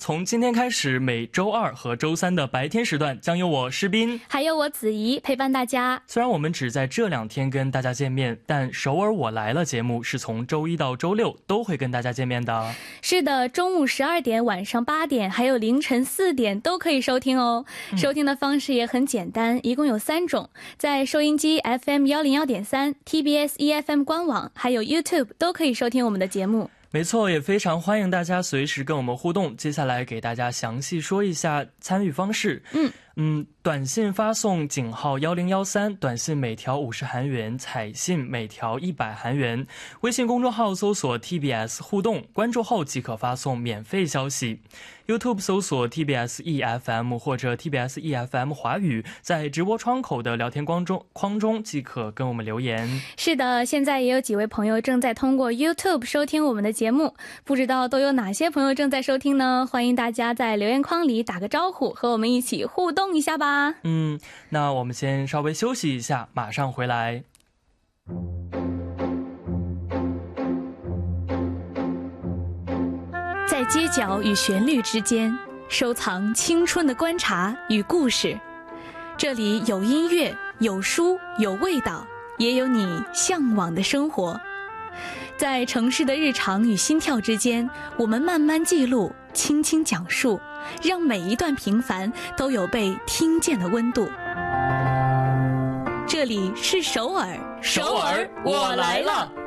从今天开始，每周二和周三的白天时段将由我诗斌还有我子怡陪伴大家。 虽然我们只在这2天跟大家见面，但首尔我来了节目是从周一到周六都会跟大家见面的。 是的，中午12点、晚上8点还有凌晨4点都可以收听哦。收听的方式也很简单，一共有3种，在收音机 FM 101.3、TBS EFM 官网还有 YouTube 都可以收听我们的节目。 没错，也非常欢迎大家随时跟我们互动。接下来给大家详细说一下参与方式。短信发送井号1013，短信每条50韩元，彩信每条100韩元。微信公众号搜索 TBS 互动，关注后即可发送免费消息。YouTube 搜索 TBS EFM 或者 TBS EFM 华语，在直播窗口的聊天框中即可跟我们留言。 是的，现在也有几位朋友正在通过 YouTube 收听我们的节目，不知道都有哪些朋友正在收听呢？欢迎大家在留言框里打个招呼，和我们一起互动一下吧。 那我们先稍微休息一下，马上回来。 在街角与旋律之间，收藏青春的观察与故事。这里有音乐，有书，有味道，也有你向往的生活。在城市的日常与心跳之间，我们慢慢记录，轻轻讲述，让每一段平凡都有被听见的温度。这里是首尔， 首尔我来了。